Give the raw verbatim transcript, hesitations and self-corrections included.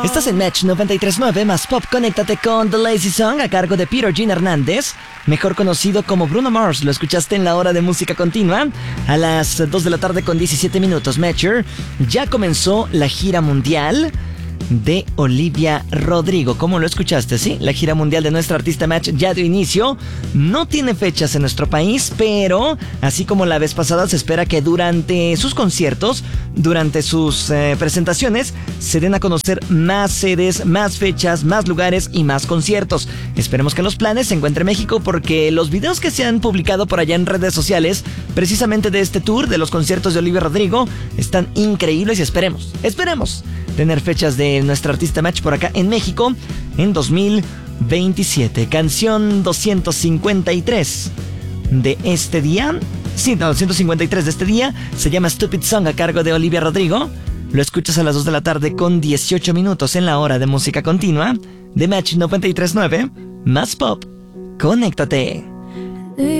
Estás en Match noventa y tres punto nueve más Pop. Conéctate con The Lazy Song a cargo de Peter Jean Hernández, mejor conocido como Bruno Mars. Lo escuchaste en la hora de música continua a las dos de la tarde con diecisiete minutos. Matcher, ya comenzó la gira mundial de Olivia Rodrigo. ¿Cómo lo escuchaste? Sí, la gira mundial de nuestra artista Match ya dio inicio. No tiene fechas en nuestro país, pero así como la vez pasada, se espera que durante sus conciertos, durante sus eh, presentaciones, se den a conocer más sedes, más fechas, más lugares y más conciertos. Esperemos que en los planes se encuentre México, porque los videos que se han publicado por allá en redes sociales, precisamente de este tour, de los conciertos de Olivia Rodrigo, están increíbles y esperemos, esperemos tener fechas de nuestra artista Match por acá en México en dos mil veintisiete. Canción doscientos cincuenta y tres de este día. Sí, no, doscientos cincuenta y tres de este día. Se llama Stupid Song a cargo de Olivia Rodrigo. Lo escuchas a las dos de la tarde con dieciocho minutos en la hora de música continua de Match noventa y tres punto nueve más Pop. Conéctate.